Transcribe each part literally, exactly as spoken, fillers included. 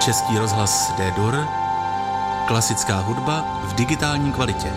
Český rozhlas D-Dur, klasická hudba v digitální kvalitě.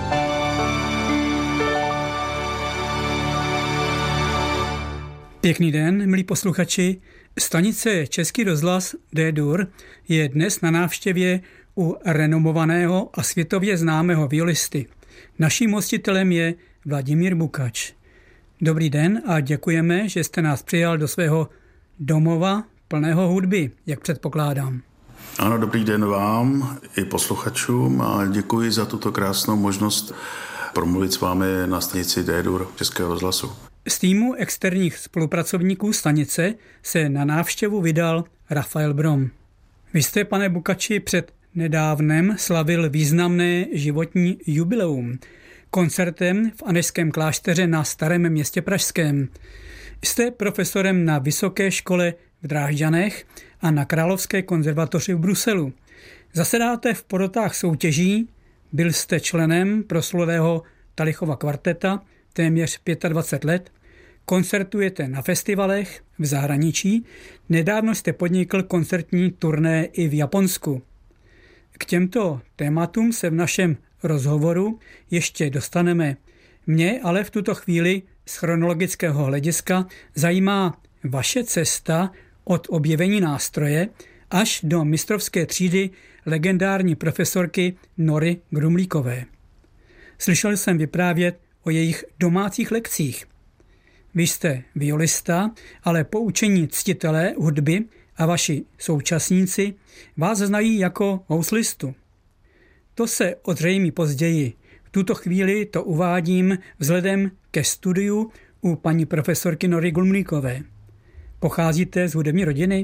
Pěkný den, milí posluchači. Stanice Český rozhlas D-Dur je dnes na návštěvě u renomovaného a světově známého violisty. Naším hostitelem je Vladimír Bukač. Dobrý den a děkujeme, že jste nás přijal do svého domova plného hudby, jak předpokládám. Ano, dobrý den vám i posluchačům a děkuji za tuto krásnou možnost promluvit s vámi na stanici D-Dur Českého rozhlasu. Z týmu externích spolupracovníků stanice se na návštěvu vydal Rafael Brom. Vy jste, pane Bukači, před nedávnem slavil významné životní jubileum koncertem v Anežském klášteře na Starém Městě pražském. Jste profesorem na Vysoké škole v Drážďanech a na Královské konzervatoři v Bruselu. Zasedáte v porotách soutěží, byl jste členem proslulého Talichova kvarteta téměř dvacet pět let, koncertujete na festivalech v zahraničí, nedávno jste podnikl koncertní turné i v Japonsku. K těmto tématům se v našem rozhovoru ještě dostaneme. Mě ale v tuto chvíli z chronologického hlediska zajímá vaše cesta od objevení nástroje až do mistrovské třídy legendární profesorky Nory Grumlíkové. Slyšel jsem vyprávět o jejich domácích lekcích. Vy jste violista, ale po učení ctitelé hudby a vaši současníci vás znají jako houslistu. To se ozřejmí později. V tuto chvíli to uvádím vzhledem ke studiu u paní profesorky Nory Grumlíkové. Pocházíte z hudební rodiny?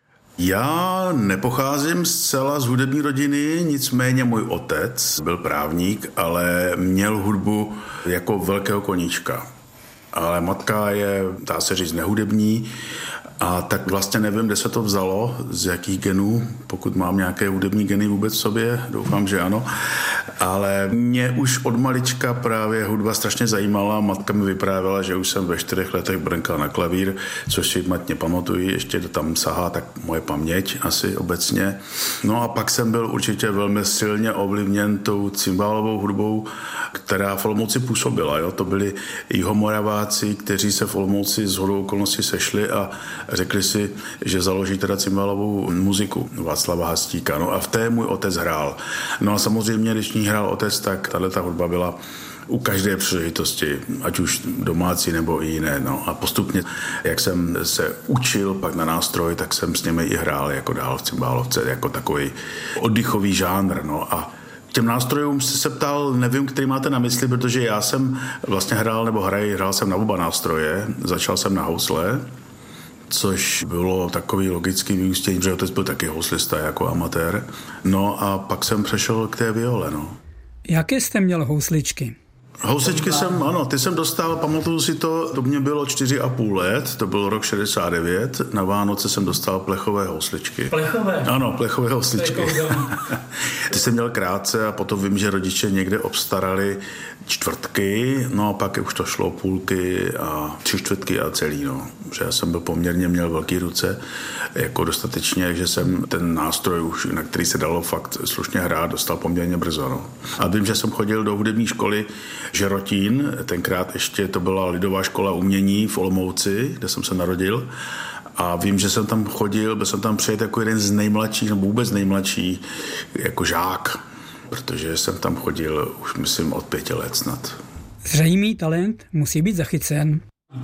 Já nepocházím zcela z hudební rodiny, nicméně můj otec byl právník, ale měl hudbu jako velkého koníčka. Ale matka je, dá se říct, nehudební, a tak vlastně nevím, kde se to vzalo, z jakých genů, pokud mám nějaké hudební geny vůbec v sobě, doufám, že ano. Ale mě už od malička právě hudba strašně zajímala. Matka mi vyprávěla, že už jsem ve čtyřech letech brnkal na klavír, což si matně pamatuji, ještě tam sahá tak moje paměť asi obecně. No a pak jsem byl určitě velmi silně ovlivněn tou cymbálovou hudbou, která v Olomouci působila. Jo? To byli Jihomoraváci, kteří se v Olomouci shodou okolností sešli a řekli si, že založí teda cymbálovou muziku Václava Hastíka. No a v té můj otec hrál. No a samozřejmě, když ní hrál otec, tak tato hudba byla u každé příležitosti, ať už domácí nebo i jiné. No a postupně, jak jsem se učil pak na nástroj, tak jsem s nimi i hrál jako dál v cymbálovce, jako takový oddychový žánr. No a těm nástrojům se ptal, nevím, který máte na mysli, protože já jsem vlastně hrál nebo hraj, hrál jsem na oba nástroje. Začal jsem na housle, což bylo takový logický vyústění, protože otec byl taky houslista jako amatér. No a pak jsem přešel k té viole, no. Jaké jste měl housličky? Housličky jsem, ano, ty jsem dostal, pamatuju si to, to mě bylo čtyři a půl let, to byl rok šedesát devět, na Vánoce jsem dostal plechové housličky. Plechové? Ano, plechové housličky. Ty jsem měl krátce a potom vím, že rodiče někde obstarali čtvrtky, no a pak už to šlo půlky a tři čtvrtky a celý, no. Že já jsem byl poměrně, měl velký ruce, jako dostatečně, že jsem ten nástroj už, na který se dalo fakt slušně hrát, dostal poměrně brzo, no. A vím, že jsem chodil do hudební školy Žerotín, tenkrát ještě to byla lidová škola umění v Olomouci, kde jsem se narodil. A vím, že jsem tam chodil, byl jsem tam přijet jako jeden z nejmladších, nebo vůbec nejmladší, jako žák, protože jsem tam chodil už, myslím, od pěti let snad. Zřejmý talent musí být zachycen.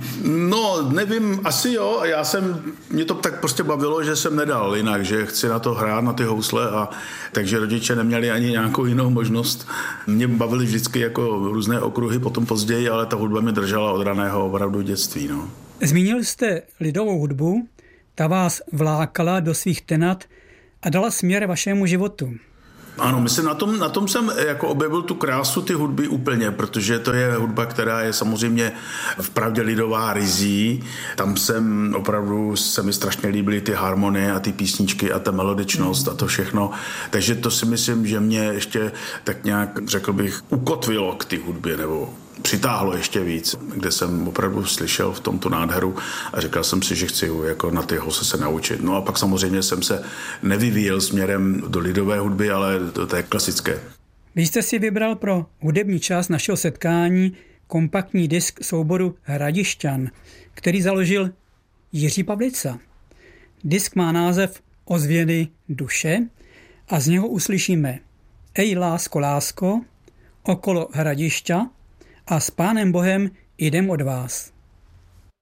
No, nevím, asi jo. Já jsem, mě to tak prostě bavilo, že jsem nedal jinak, že chci na to hrát, na ty housle, a takže rodiče neměli ani nějakou jinou možnost. Mě bavily vždycky jako různé okruhy, potom později, ale ta hudba mě držela od raného opravdu dětství, no. Zmínil jste lidovou hudbu, ta vás vlákala do svých tenat a dala směr vašemu životu. Ano, myslím, na tom, na tom jsem jako objevil tu krásu ty hudby úplně, protože to je hudba, která je samozřejmě vpravdě lidová rizí. Tam jsem opravdu, se mi strašně líbily ty harmonie a ty písničky a ta melodičnost a to všechno. Takže to si myslím, že mě ještě tak nějak, řekl bych, ukotvilo k té hudbě, nebo přitáhlo ještě víc, kde jsem opravdu slyšel v tomto nádheru a říkal jsem si, že chci jako na ty hose se naučit. No a pak samozřejmě jsem se nevyvíjel směrem do lidové hudby, ale do té klasické. Vy jste si vybral pro hudební část našeho setkání kompaktní disk souboru Hradišťan, který založil Jiří Pavlica. Disk má název Ozvěny duše a z něho uslyšíme Ej lásko, lásko, Okolo Hradišťa a S Pánem Bohem idem od vás.